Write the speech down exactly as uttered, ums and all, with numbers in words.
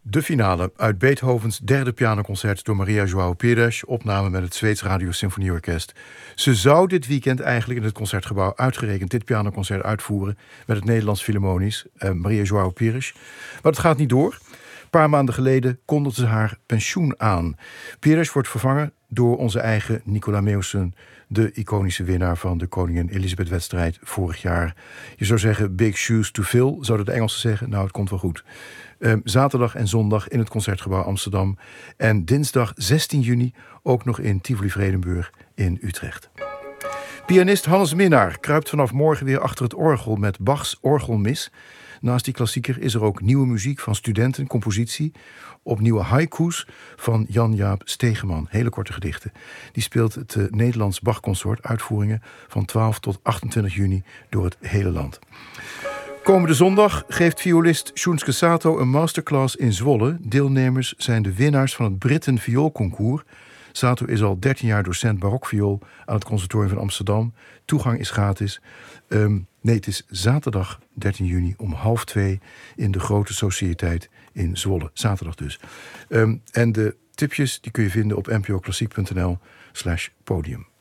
De finale uit Beethovens derde pianoconcert door Maria João Pires, opname met het Zweeds Radio Symfonieorkest. Ze zou dit weekend eigenlijk in het Concertgebouw uitgerekend dit pianoconcert uitvoeren met het Nederlands Philharmonisch, eh, Maria João Pires. Maar het gaat niet door. Een paar maanden geleden kondigde ze haar pensioen aan. Pires wordt vervangen door onze eigen Nicola Meeuwsen, de iconische winnaar van de Koningin Elisabeth-wedstrijd vorig jaar. Je zou zeggen, big shoes to fill, zouden de Engelsen zeggen. Nou, het komt wel goed. Uh, zaterdag en zondag in het Concertgebouw Amsterdam. En dinsdag zestien juni ook nog in Tivoli-Vredenburg in Utrecht. Pianist Hannes Minnaar kruipt vanaf morgen weer achter het orgel met Bachs Orgelmis. Naast die klassieker is er ook nieuwe muziek van studenten, compositie, opnieuw haiku's van Jan-Jaap Stegeman, hele korte gedichten. Die speelt het uh, Nederlands Bachconsort, uitvoeringen van twaalf tot achtentwintig juni door het hele land. Komende zondag geeft violist Shunsuke Sato een masterclass in Zwolle. Deelnemers zijn de winnaars van het Britten Vioolconcours. Sato is al dertien jaar docent barokviool aan het Conservatorium van Amsterdam. Toegang is gratis. Um, nee, het is zaterdag dertien juni om half twee in de Grote Sociëteit in Zwolle. Zaterdag dus. Um, en de tipjes die kun je vinden op npoklassiek punt n l slash podium.